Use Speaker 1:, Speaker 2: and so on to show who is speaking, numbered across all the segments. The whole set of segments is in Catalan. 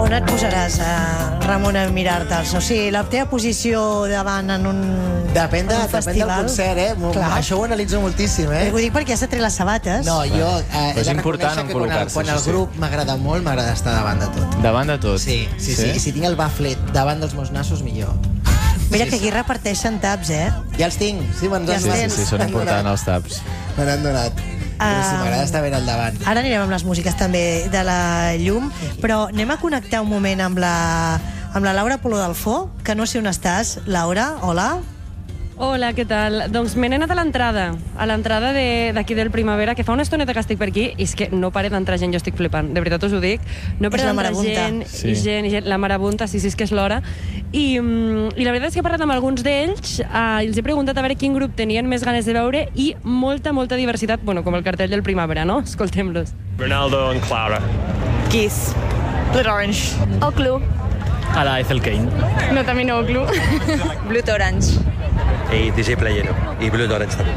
Speaker 1: On et posaràs, Ramon, a mirar-te'ls? O sigui, la teva posició davant en un
Speaker 2: Depèn del
Speaker 1: festival...
Speaker 2: concert, Això ho analitzo moltíssim,
Speaker 1: Ho dic perquè has de treure les sabates.
Speaker 2: No, jo
Speaker 3: és important en col·locar-se.
Speaker 2: Quan el grup m'agrada molt, m'agrada estar davant de tot.
Speaker 3: Davant de tot?
Speaker 2: Sí. I si tinc el baflet davant dels meus nassos, millor.
Speaker 1: Mira que aquí reparteixen taps,
Speaker 2: Ja els tinc. Sí,
Speaker 3: són importants els taps.
Speaker 2: Me n'han donat. Però sí, m'agrada estar ben al davant.
Speaker 1: Ara anirem amb les músiques també de la llum, però anem a connectar un moment amb la Laura Polo Dalfó, que no sé on estàs. Laura, hola.
Speaker 4: Hola, què tal? Doncs me n'he anat a l'entrada d'aquí del Primavera, que fa una estoneta que estic per aquí, i és que no pare d'entrar gent, jo estic flipant, de veritat us ho dic. No pare d'entrar gent, i gent, la marabunta, sí, és que és l'hora. I la veritat és que he parlat amb alguns d'ells, els he preguntat a veure quin grup tenien més ganes de veure, i molta diversitat, bueno, com el cartell del Primavera, no? Escoltem-los.
Speaker 5: Ronaldo and Clara.
Speaker 6: Kiss. Blood Orange.
Speaker 7: Oclu.
Speaker 5: A la Ethel Kane.
Speaker 6: No, també no Oclu.
Speaker 7: Blood Orange.
Speaker 5: I DJ Playero. I Blood Orange també.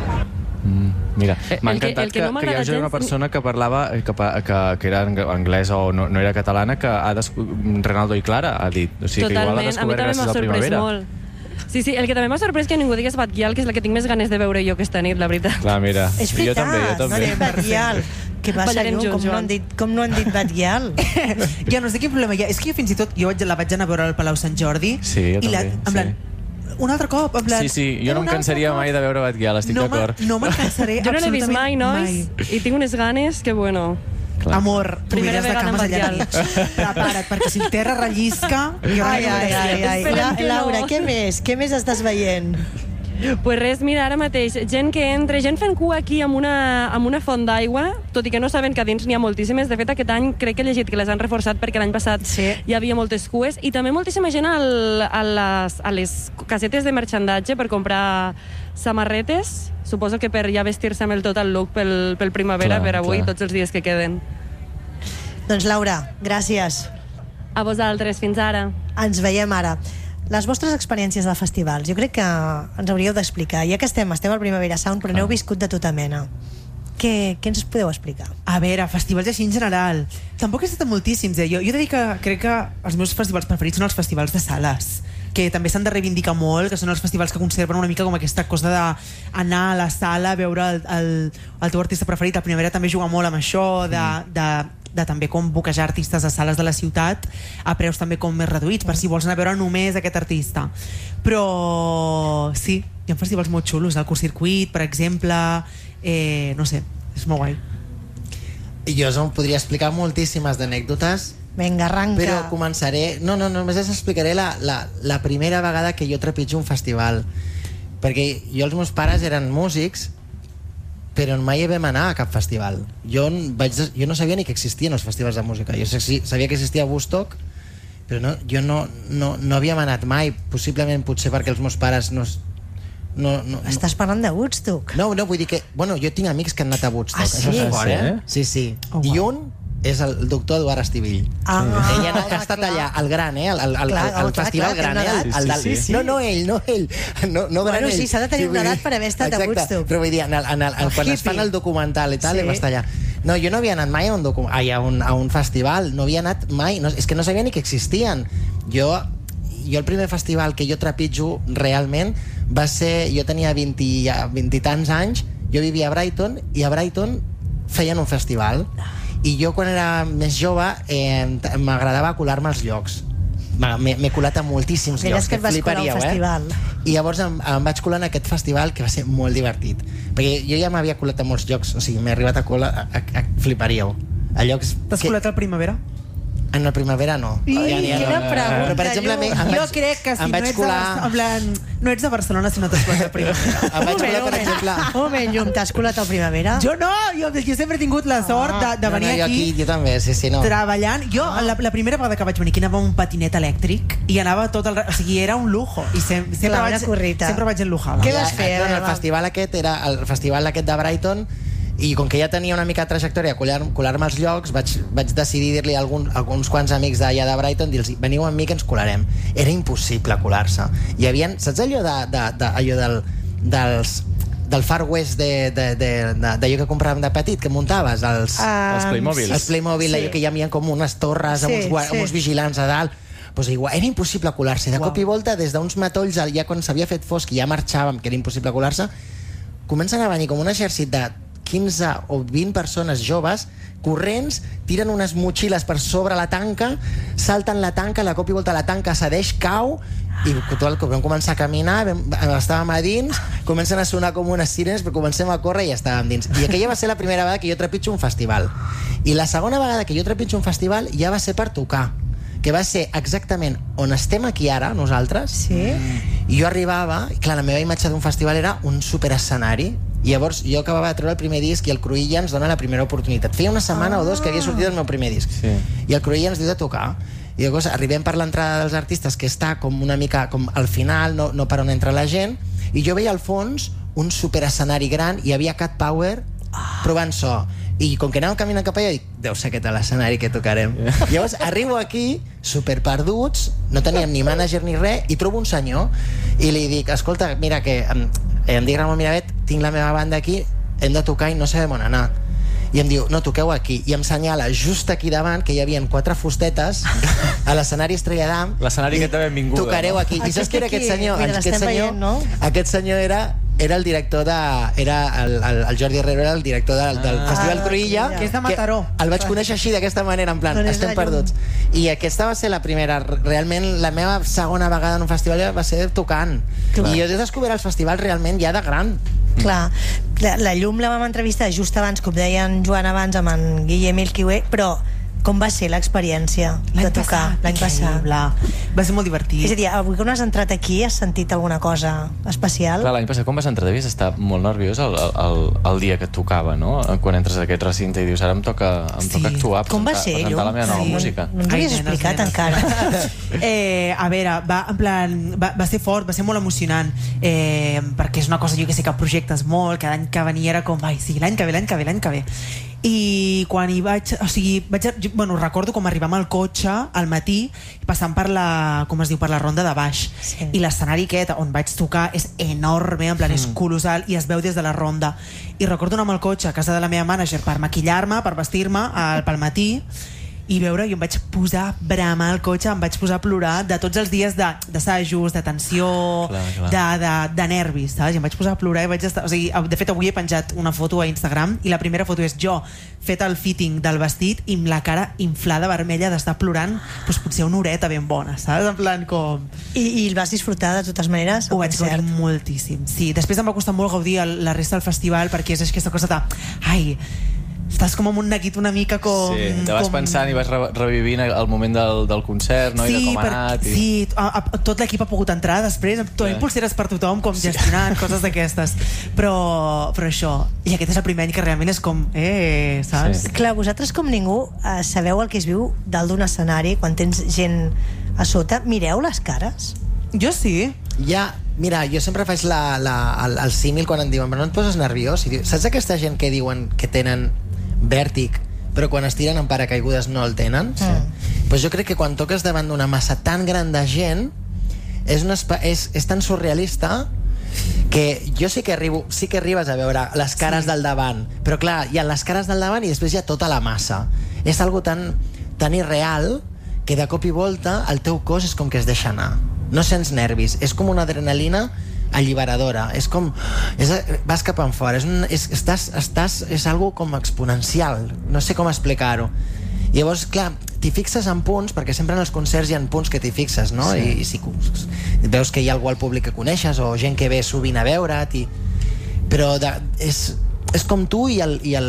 Speaker 3: Mira, m'ha encantat que hi hagi una persona que parlava, que era anglesa o no era catalana, que Ronaldo i Clara ha dit. O sigui, que igual ha descobert gràcies a Primavera.
Speaker 4: Sí, el que també m'ha sorprès que ningú digués Batguial, que és la que tinc més ganes de veure jo aquesta nit, la veritat.
Speaker 3: Clar, mira,
Speaker 1: és veritat,
Speaker 3: jo també.
Speaker 1: Batguial. Què passa, com no han dit Batguial?
Speaker 6: Ja no sé quin problema hi ha. És que jo fins i tot la vaig anar a veure al Palau Sant Jordi.
Speaker 3: Sí, jo també.
Speaker 6: Un altre cop, en plan...
Speaker 3: Sí, jo no em cansaria mai de veure Batguial, estic d'acord.
Speaker 6: No me'n cansaré
Speaker 4: jo no l'he vist mai, nois, i tinc unes ganes que, bueno...
Speaker 6: Clar. Amor, tu mires de cames allà dins. Prepara't, perquè si el terra rellisca...
Speaker 1: Ai. Laura, què més estàs veient?
Speaker 4: Pues res, mira, ara mateix, gent que entra, gent fent cua aquí amb una font d'aigua, tot i que no saben que a dins n'hi ha moltíssimes. De fet, aquest any crec que he llegit que les han reforçat perquè l'any passat hi havia moltes cues, i també moltíssima gent a les casetes de marxandatge per comprar samarretes, suposo que per ja vestir-se amb el total look pel Primavera, per avui, tots els dies que queden.
Speaker 1: Doncs Laura, gràcies.
Speaker 4: A vosaltres, fins ara.
Speaker 1: Ens veiem ara. Les vostres experiències de festivals, jo crec que ens hauríeu d'explicar. Ja que estem al Primavera Sound, però n'heu viscut de tota mena. Què ens podeu explicar?
Speaker 6: A veure, festivals així en general. Tampoc he estat moltíssims, Jo he de dir que crec que els meus festivals preferits són els festivals de sales, que també s'han de reivindicar molt, que són els festivals que conserven una mica com aquesta cosa d'anar a la sala, veure el teu artista preferit. El Primavera també juga molt amb això, de també com boquejar artistes a sales de la ciutat a preus també com més reduïts, per si vols anar a veure només aquest artista. Però sí, hi ha festivals molt xulos, el Curtcircuit, per exemple, no sé, és molt guai.
Speaker 2: Jo us podria explicar moltíssimes d'anècdotes.
Speaker 1: Vinga, arranca.
Speaker 2: Però començaré... No, només us explicaré la primera vegada que jo trepitjo un festival. Perquè els meus pares eren músics, però mai vam anar a cap festival. Jo no sabia ni que existien els festivals de música. Jo sabia que existia Woodstock, però jo no havíem anat mai, potser perquè els meus pares no...
Speaker 1: Estàs parlant de Woodstock?
Speaker 2: No, vull dir que... Bueno, jo tinc amics que han anat a Woodstock.
Speaker 1: Sí?
Speaker 2: Sí. I un és el doctor Eduard Estivill. Ell ha estat allà, el gran, el festival gran. No ell. No gran ell.
Speaker 1: Sí, s'ha de tenir una edat per haver estat a Woodstock.
Speaker 2: Però vull dir, quan es fan el documental i tal, va estar allà. No, jo no havia anat mai a un festival, no havia anat mai, és que no sabia ni que existien. Jo el primer festival que jo trepitjo realment va ser, jo tenia 20 i tants anys, jo vivia a Brighton, i a Brighton feien un festival, i jo quan era més jove m'agradava colar-me als llocs. M'he colat a moltíssims llocs,
Speaker 1: que fliparíeu,
Speaker 2: i llavors em vaig colar en aquest festival, que va ser molt divertit, perquè jo ja m'havia colat a molts llocs, o sigui, m'he arribat a colar, fliparíeu a llocs.
Speaker 6: T'has colat al Primavera?
Speaker 2: En la Primavera no.
Speaker 1: Quina pregunta,
Speaker 2: però, per exemple,
Speaker 6: jo crec que si no ets de Barcelona si no t'has colat al Primavera.
Speaker 2: Em vaig colar, per exemple...
Speaker 1: Un moment, Llum, t'has colat al Primavera?
Speaker 6: Jo no, jo sempre he tingut la sort de venir aquí.
Speaker 2: Jo també, sí, no.
Speaker 6: Treballant. Jo, la primera vegada que vaig venir aquí anava amb un patinet elèctric i anava tot el... O sigui, era un lujo. I sempre vaig enlujada.
Speaker 1: Què vas fer?
Speaker 2: El festival aquest era el festival aquest de Brighton, i com que ja tenia una mica de trajectòria a colar-me als llocs, vaig decidir dir-li a alguns quants amics d'allà de Brighton, dir-los, veniu amb mi que ens colarem. Era impossible colar-se. Hi havia, saps allò dels del Far West d'allò que compràvem de petit, que muntaves els
Speaker 3: Playmobil.
Speaker 2: Els Playmobil, allò que hi havia com unes torres amb uns vigilants a dalt. Pues igual, era impossible colar-se. De cop i volta, des d'uns matolls, ja quan s'havia fet fosc i ja marxàvem, que era impossible colar-se, comencen a venir com un exèrcit de 15 o 20 persones joves corrents, tiren unes motxilles per sobre la tanca, salten la tanca, de cop i volta la tanca cedeix, cau, i vam començar a caminar, estàvem a dins, comencen a sonar com unes sirenes, però comencem a córrer i ja estàvem dins. I aquella va ser la primera vegada que jo trepitjo un festival. I la segona vegada que jo trepitjo un festival ja va ser per tocar, que va ser exactament on estem aquí ara, nosaltres.
Speaker 1: Sí.
Speaker 2: I jo arribava, i clar, la meva imatge d'un festival era un superescenari, i llavors jo acabava de treure el primer disc i el Cruïlla ens dona la primera oportunitat. Feia una setmana o dos que havia sortit el meu primer disc.
Speaker 3: Sí.
Speaker 2: I el Cruïlla ens diu de tocar. I llavors arribem per l'entrada dels artistes, que està com una mica com al final, no per on entra la gent, i jo veia al fons un superescenari gran, i hi havia Cat Power provant so. I com que anàvem caminant cap allà, dic, deu ser aquest l'escenari que tocarem. Llavors arribo aquí, super perduts, no teníem ni mànager ni res, i trobo un senyor i li dic, escolta, mira que em dic Ramon Miravet, tinc la meva banda aquí, hem de tocar i no sabem on anar. I em diu, no, toqueu aquí. I em senyala just aquí davant que hi havia 4 fustetes a l'escenari Estrella d'Am.
Speaker 3: L'escenari que t'ha benvinguda.
Speaker 2: Tocareu aquí. I saps qui era aquest senyor?
Speaker 1: Mira,
Speaker 2: aquest senyor era el director era el Jordi Herrero, era el director del Festival Cruïlla,
Speaker 6: que és de Mataró.
Speaker 2: El vaig conèixer així, d'aquesta manera, en plan, estem perduts. I aquesta va ser la primera, realment la meva segona vegada en un festival va ser tocant. I jo he descobert el festival realment ja de gran.
Speaker 1: Clar, la Llum la vam entrevistar just abans, com deia en Joan abans, amb en Guillem Ilquiué, però com va ser l'experiència de tocar l'any passat?
Speaker 6: Va ser molt divertit.
Speaker 1: És a dir, avui quan has entrat aquí has sentit alguna cosa especial?
Speaker 3: Clar, l'any passat quan vas entrar devies estar molt nerviós el dia que tocava, no? Quan entres a aquest recinte i dius, ara em toca actuar,
Speaker 1: com va ser,
Speaker 3: presentar la meva nova música.
Speaker 1: No ens ho havies explicat encara.
Speaker 6: A veure, va ser fort, va ser molt emocionant, perquè és una cosa, jo que sé, que projectes molt, cada any que venia era com, ai, sí, l'any que ve. I quan hi vaig, recordo com arribàvem al cotxe al matí passant per la ronda de baix, i l'escenari aquest on vaig tocar és enorme, en plan és colossal, i es veu des de la ronda, i recordo anar amb el cotxe a casa de la meva mànager per maquillar-me, per vestir-me pel matí, i veure, jo em vaig posar a bramar al cotxe, em vaig posar a plorar de tots els dies d'assajos, de tensió, de nervis, saps? I em vaig posar a plorar i vaig estar... O sigui, de fet, avui he penjat una foto a Instagram i la primera foto és jo fet el fitting del vestit i amb la cara inflada vermella d'estar plorant, doncs potser una horeta ben bona, saps? En plan com...
Speaker 1: I el vas disfrutar de totes maneres?
Speaker 6: Ho vaig gaudir moltíssim, sí. Després em va costar molt gaudir la resta del festival perquè és aquesta cosa de... Ai, estàs com amb un neguit una mica com...
Speaker 3: Sí, te vas pensant i vas revivint el moment del concert, no?
Speaker 6: Sí,
Speaker 3: i de com ha anat.
Speaker 6: Sí, tot l'equip ha pogut entrar després, amb pulseres per tothom, com gestionant, coses d'aquestes. Però això, i aquest és el primer any que realment és com, saps?
Speaker 1: Sí. Clar, vosaltres com ningú sabeu el que es viu dalt d'un escenari, quan tens gent a sota, mireu les cares?
Speaker 6: Jo sí.
Speaker 2: Ja, mira, jo sempre faig el símil quan em diuen, però no et poses nerviós? I diu, saps aquesta gent que diuen que tenen vèrtic, però quan es tiren en paracaigudes no el tenen? Pues jo crec que quan toques davant d'una massa tan gran de gent és tan surrealista que jo sí que arribes a veure les cares del davant, però clar, hi ha les cares del davant i després hi ha tota la massa. És algo tan irreal que de cop i volta el teu cos és com que es deixa anar, no sents nervis, és com una adrenalina alliberadora, és com vas cap en fora, és algo com exponencial, no sé com explicar-ho. Llavors, clar, t'hi fixes en punts, perquè sempre en els concerts hi ha punts que t'hi fixes, no? Sí. I si veus que hi ha algú al públic que coneixes o gent que ve sovint a veure't, però és com tu i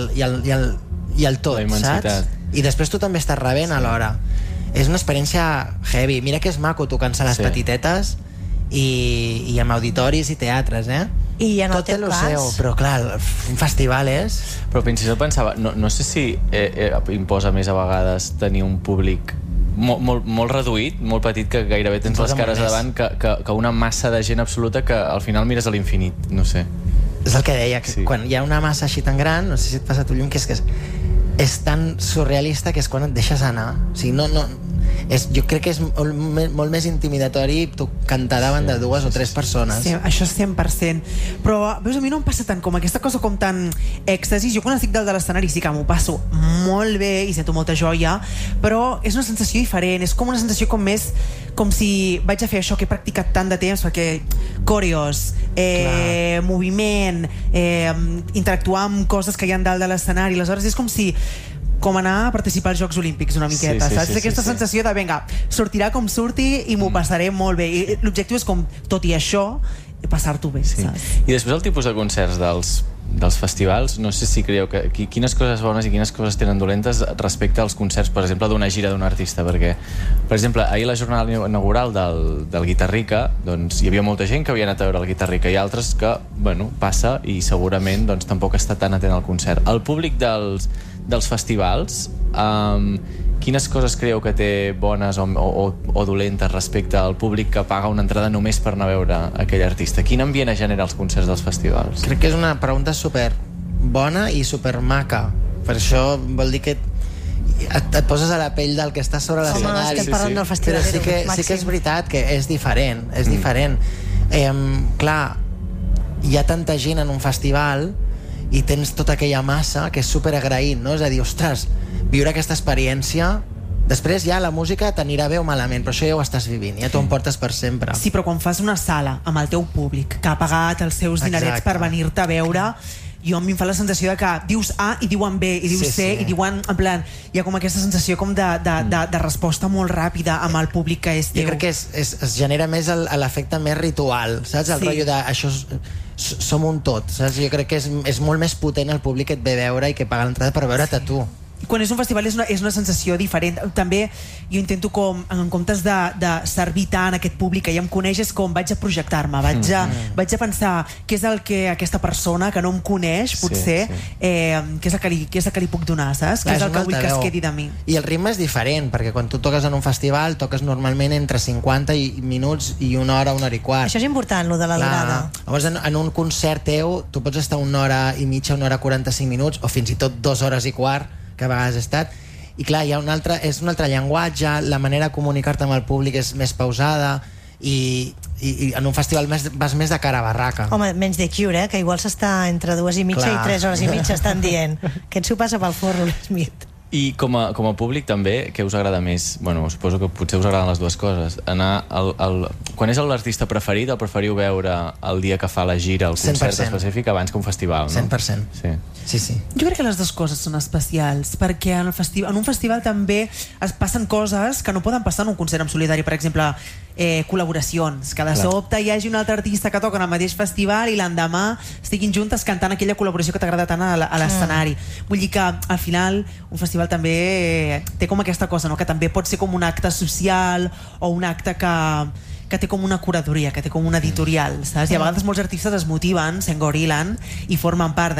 Speaker 2: el tot, saps? I després tu també estàs rebent alhora. És una experiència heavy. Mira que és maco tocant-se les petitetes i amb auditoris i teatres,
Speaker 1: I en el
Speaker 2: tot
Speaker 1: teu cas?
Speaker 2: Però clar, un festival és...
Speaker 3: Però fins i tot pensava, no sé si imposa més a vegades tenir un públic molt reduït, molt petit, que gairebé tens les cares davant, que una massa de gent absoluta que al final mires a l'infinit, no sé.
Speaker 2: És el que deia, que quan hi ha una massa així tan gran, no sé si et passa a tu llum, que és tan surrealista que és quan et deixes anar. O sigui, jo crec que és molt més intimidatori tu cantar davant de 2 o 3 persones.
Speaker 6: Sí, això 100%. Però, veus, a mi no em passa tant com aquesta cosa com tan èxtasis. Jo quan estic dalt de l'escenari sí que m'ho passo molt bé i sento molta joia, però és una sensació diferent, és com una sensació com més com si vaig a fer això que he practicat tant de temps, perquè coreos, moviment, interactuar amb coses que hi ha dalt de l'escenari, aleshores és com anar a participar als Jocs Olímpics una miqueta, saps? Aquesta sensació de, vinga, sortirà com surti i m'ho passaré molt bé. I l'objectiu és com, tot i això, passar-t'ho bé, saps?
Speaker 3: I després el tipus de concerts dels festivals, no sé si creieu que quines coses bones i quines coses tenen dolentes respecte als concerts, per exemple, d'una gira d'un artista, perquè, per exemple, ahir la jornada inaugural del Guitarrica, doncs hi havia molta gent que havia anat a veure el Guitarrica i altres que, bueno, passa i segurament doncs tampoc està tan atent al concert. El públic dels festivals, quines coses creieu que té bones o dolentes respecte al públic que paga una entrada només per anar a veure aquell artista? Quin ambient genera els concerts dels festivals?
Speaker 2: Crec que és una pregunta super bona i super maca. Per això vol dir que et poses a la pell del que està sobre l'escenari.
Speaker 1: Estem parlant del festival.
Speaker 2: Però sí que és veritat que és diferent. És diferent. Clar, hi ha tanta gent en un festival i tens tota aquella massa que és super agraït, no? És a dir, ostres, viure aquesta experiència, després ja la música t'anirà bé o malament, però això ja ho estàs vivint, ja t'ho emportes per sempre.
Speaker 6: Sí, però quan fas una sala amb el teu públic que ha pagat els seus dinerets per venir-te a veure, jo a mi em fa la sensació de que dius A i diuen B, i dius C i diuen, en plan, hi ha com aquesta sensació com de resposta molt ràpida amb el públic que és teu.
Speaker 2: Jo crec que es genera més l'efecte més ritual, saps? El rotllo de això som un tot, saps? Jo crec que és molt més potent el públic que et ve a veure i que paga l'entrada per veure't a tu.
Speaker 6: Quan és un festival és una sensació diferent. També jo intento com, en comptes de servir tant aquest públic que ja em coneix, és com vaig a projectar-me, vaig a pensar què és el que aquesta persona que no em coneix, potser, què és el que li puc donar, saps? Què és el que vull que es quedi de mi.
Speaker 2: I el ritme és diferent, perquè quan tu toques en un festival toques normalment entre 50 minuts i 1 hora, 1 hora i quart.
Speaker 1: Això és important, lo de la durada.
Speaker 2: Llavors, en un concert teu tu pots estar 1 hora i mitja, 1 hora 45 minuts, o fins i tot 2 hores i quart, que a vegades he estat, i clar, hi ha un altre llenguatge, la manera de comunicar-te amb el públic és més pausada, i en un festival vas més de cara a barraca.
Speaker 1: Home, menys de Cure, que igual s'està entre 2 i mitja i 3 hores i mitja estan dient que ens ho passa pel forro, Smith.
Speaker 3: I com a públic també, què us agrada més? Bueno, suposo que potser us agraden les dues coses. Quan és l'artista preferit, el preferiu veure el dia que fa la gira, el concert 100%. Específic, abans que un festival, no?
Speaker 2: 100%. Sí.
Speaker 6: Jo crec que les dues coses són especials, perquè en un festival també es passen coses que no poden passar en un concert en solitari. Per exemple, col·laboracions, que de sobte hi hagi un altre artista que toca en el mateix festival i l'endemà estiguin juntes cantant aquella col·laboració que t'agrada tant a l'escenari. Vull dir que al final un festival també té com aquesta cosa, no? Que també pot ser com un acte social o un acte que té com una curadoria, que té com un editorial, saps? I a vegades molts artistes es motiven, s'engorilen i formen part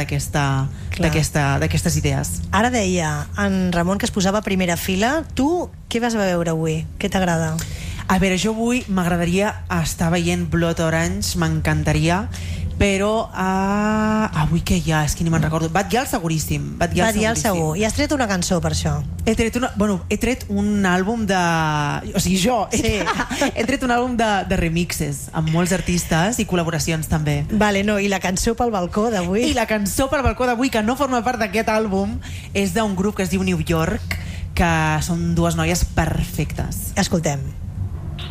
Speaker 6: d'aquestes idees.
Speaker 1: Ara deia en Ramon que es posava a primera fila. Tu què vas a veure avui? Què t'agrada?
Speaker 6: A veure, jo avui m'agradaria estar veient Blood Orange, m'encantaria, però avui què hi ha? És que ni me'n recordo. Bad Gyal seguríssim. Bad Gyal
Speaker 1: segur. I has tret una cançó per això?
Speaker 6: He tret un àlbum de... O sigui, he tret un àlbum de remixes amb molts artistes i col·laboracions també.
Speaker 1: Vale, no, i la cançó pel balcó d'avui?
Speaker 6: I la cançó pel balcó d'avui, que no forma part d'aquest àlbum, és d'un grup que es diu New York, que són dues noies perfectes.
Speaker 1: Escoltem.